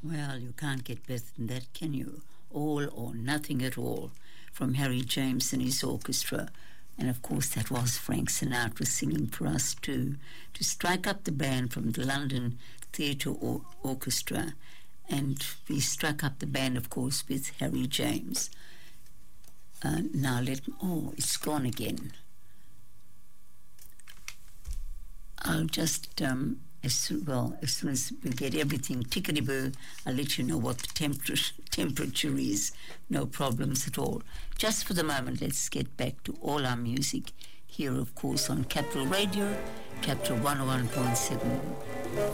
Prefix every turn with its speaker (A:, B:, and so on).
A: Well, you can't get better than that, can you? All or Nothing at All from Harry James and his orchestra. And of course, that was Frank Sinatra singing for us too, to strike up the band from the London Theatre Orchestra. And we struck up the band, of course, with Harry James. It's gone again. I'll just, as soon as we get everything tickety-boo, I'll let you know what the temperature is. No problems at all. Just for the moment, let's get back to all our music here, of course, on Capital Radio, Capital 101.7.